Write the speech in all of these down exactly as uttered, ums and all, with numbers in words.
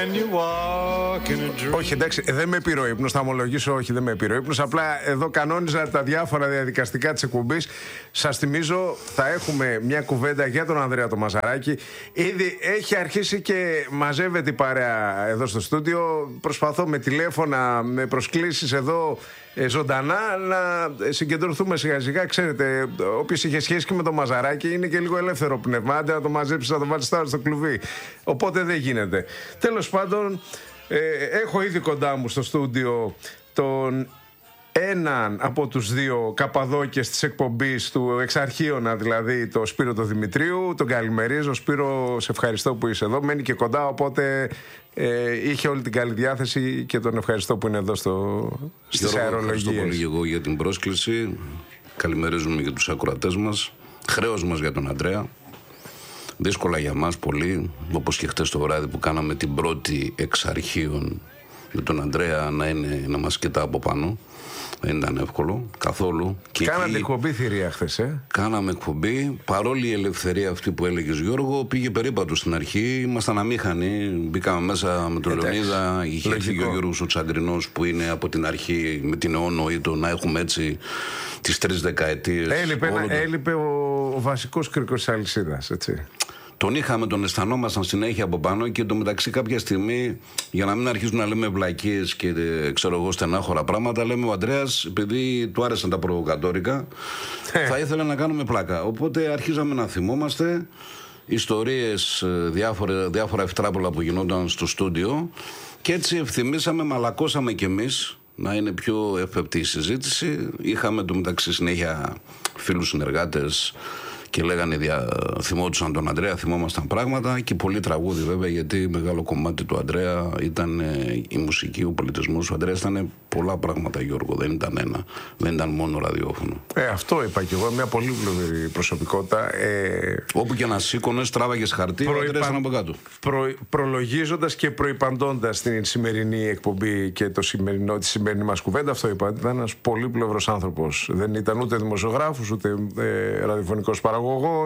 Όχι, εντάξει, δεν με πήρε ο ύπνος, θα ομολογήσω, όχι, δεν με πήρε ο ύπνος. Απλά εδώ κανόνιζα τα διάφορα διαδικαστικά της εκπομπής. Σας θυμίζω, θα έχουμε μια κουβέντα για τον Ανδρέα τον Μαζαράκη. Ήδη έχει αρχίσει και μαζεύεται η παρέα εδώ στο στούντιο. Προσπαθώ με τηλέφωνα, με προσκλήσεις εδώ ε, ζωντανά να συγκεντρωθούμε σιγά σιγά. Ξέρετε, όποιος είχε σχέση και με τον Μαζαράκη είναι και λίγο ελεύθερο πνεύμα. Άντε να το μαζέψει, να το βάλει τώρα στο κλουβί. Οπότε δεν γίνεται. Τέλος πάντων, ε, έχω ήδη κοντά μου στο στούντιο τον έναν από τους δύο καπαδόκες της εκπομπής του Εξαρχείωνα, δηλαδή το Σπύρο τον Δημητρίου. Τον καλημερίζω. Σπύρο, σε ευχαριστώ που είσαι εδώ. Μένει και κοντά, οπότε ε, είχε όλη την καλή διάθεση και τον ευχαριστώ που είναι εδώ στο, στις αερολογίες. Ευχαριστώ πολύ εγώ για την πρόσκληση. Καλημερίζουμε και τους ακροατές μας. Χρέος μας για τον Ανδρέα. Δύσκολα για μας πολύ, όπως και χτες το βράδυ που κάναμε την πρώτη Εξαρχείων με τον Ανδρέα να, είναι, να μας κοιτά από πάνω. Δεν ήταν εύκολο καθόλου. Κάνατε εκεί, εκπομπή θηρία χθες, ε? Κάναμε εκπομπή. Παρόλη η ελευθερία αυτή που έλεγες, Γιώργο, πήγε περίπατο στην αρχή. Ήμασταν αμήχανοι. Μπήκαμε μέσα με τον Λεωνίδα. Είχε έρθει ο Γιώργος ο Τσαντρινός που είναι από την αρχή με την αιώνο ήτο να έχουμε έτσι τις τρεις δεκαετίες. Έλειπε, το... έλειπε ο, ο βασικός κρίκος της αλυσίδας, έτσι. Τον είχαμε, τον αισθανόμασταν συνέχεια από πάνω και το μεταξύ κάποια στιγμή, για να μην αρχίσουν να λέμε βλακίες και ξέρω εγώ στενάχωρα πράγματα, λέμε ο Ανδρέας, επειδή του άρεσαν τα προβοκατόρικα, θα ήθελε να κάνουμε πλάκα. Οπότε αρχίζαμε να θυμόμαστε ιστορίες, διάφορα, διάφορα ευτράπολα που γινόταν στο στούντιο και έτσι ευθυμίσαμε, μαλακώσαμε κι εμείς να είναι πιο εύπεπτη η συζήτηση. Είχαμε το μεταξύ συνέχεια φίλους συνεργάτες και λέγανε, δια... θυμόντουσαν τον Ανδρέα, θυμόμασταν πράγματα και πολύ τραγούδι βέβαια, γιατί μεγάλο κομμάτι του Ανδρέα ήταν ε, η μουσική, ο πολιτισμός. Ο Ανδρέας ήταν πολλά πράγματα, Γιώργο, δεν ήταν ένα, δεν ήταν μόνο ραδιόφωνο. Ε, αυτό είπα και εγώ, μια πολύπλευρη προσωπικότητα. Ε... Όπου και να σήκωνες, τράβαγες χαρτί, Προϋπα... ο Ανδρέας ήταν από κάτω. Προ... Προλογίζοντας και προϋπαντώντας την σημερινή εκπομπή και το σημερινό, τη σημερινή μας κουβέντα, αυτό είπα, ήταν ένας πολύπλευρος άνθρωπος. Δεν ήταν ούτε δημοσιογράφος, ούτε ε, ραδιοφωνικός παραγωγός.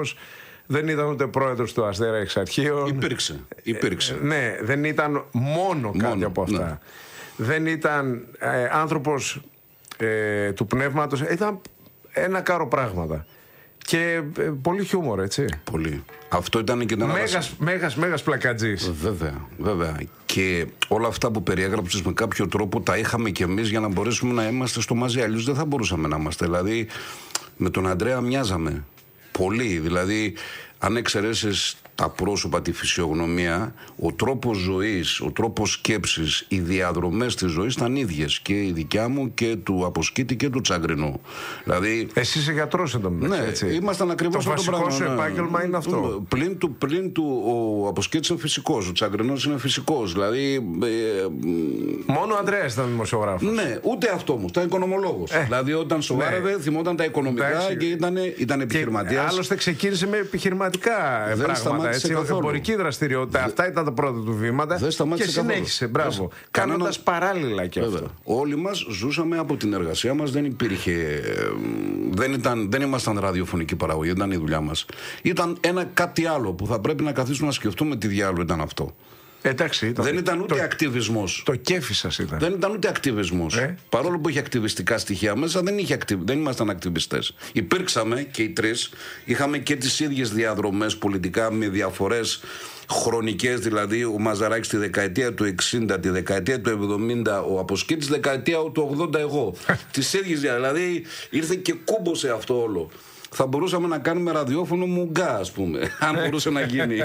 Δεν ήταν ούτε πρόεδρος του Αστέρα Εξαρχείων. Υπήρξε, υπήρξε. Ε, ναι, δεν ήταν μόνο κάτι μόνο, από αυτά. Ναι. Δεν ήταν ε, άνθρωπος ε, του πνεύματος. Ήταν ένα κάρο πράγματα. Και ε, πολύ χιούμορ, έτσι. Πολύ. Αυτό ήταν και ένα μέγας, μέγας, μέγας πλακατζής. Βέβαια, βέβαια. Και όλα αυτά που περιέγραψες με κάποιο τρόπο τα είχαμε κι εμείς για να μπορέσουμε να είμαστε στο μαζί. Αλλιώς δεν θα μπορούσαμε να είμαστε. Δηλαδή, με τον Ανδρέα μοιάζαμε. Πολύ, δηλαδή αν εξαιρέσεις τα πρόσωπα, τη φυσιογνωμία, ο τρόπος ζωής, ο τρόπος σκέψης, οι διαδρομές της ζωής ήταν ίδιες, και η δικιά μου και του Αποσκήτη και του Τσαγκρινού. Δηλαδή, εσύ είσαι γιατρός εδώ μέσα, ναι, έτσι. Ήμασταν ακριβώς το αυτό το βασικό πράγμα. σου επάγγελμα είναι αυτό. Πλην του, πλην του ο Αποσκήτης είναι φυσικός, ο Τσαγκρινός είναι φυσικός. Δηλαδή, ε, μόνο ο Ανδρέας ήταν δημοσιογράφος. Ναι, ούτε αυτό όμως, ήταν οικονομολόγος. Ε, δηλαδή όταν σοβάρευε, ναι, θυμόταν τα οικονομικά. Εντάξει, και ήταν, ήταν επιχειρηματίας. Άλλωστε ξεκίνησε με επιχειρηματικά δεν πράγματα. Έτσι, εμπορική δραστηριότητα. Δε... Αυτά ήταν τα πρώτα του βήματα. Και συνέχισε. Μπράβο. Κάνοντας παράλληλα και αυτό. Όλοι μας ζούσαμε από την εργασία μας. Δεν υπήρχε. Δεν, ήταν, δεν ήμασταν ραδιοφωνική παραγωγή. Ήταν η δουλειά μας. Ήταν ένα κάτι άλλο που θα πρέπει να καθίσουμε να σκεφτούμε τι διάλογο ήταν αυτό. Εντάξει, ήταν, δεν ήταν ούτε το, ακτιβισμός. Το κέφι σας ήταν. Δεν ήταν ούτε ακτιβισμός. Ε? Παρόλο που είχε ακτιβιστικά στοιχεία μέσα, δεν, είχε ακτιβ... δεν ήμασταν ακτιβιστές. Υπήρξαμε και οι τρεις. Είχαμε και τις ίδιες διαδρομές πολιτικά με διαφορές χρονικές. Δηλαδή, ο Μαζαράκης τη δεκαετία του εξήντα, τη δεκαετία του εβδομήντα, ο Αποσκήτης δεκαετία του ογδόντα εγώ. Τις ίδιες, δηλαδή ήρθε και κούμποσε αυτό όλο. Θα μπορούσαμε να κάνουμε ραδιόφωνο μουγκά, ας πούμε, αν μπορούσε να γίνει.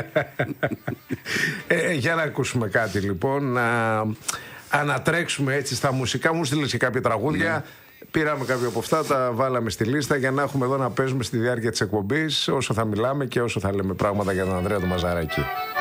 ε, για να ακούσουμε κάτι λοιπόν, να ανατρέξουμε έτσι στα μουσικά. Μου στείλες και κάποια τραγούδια. Ναι. Πήραμε κάποια από αυτά, τα βάλαμε στη λίστα για να έχουμε εδώ να παίζουμε στη διάρκεια της εκπομπής, όσο θα μιλάμε και όσο θα λέμε πράγματα για τον Ανδρέα τον Μαζαράκη.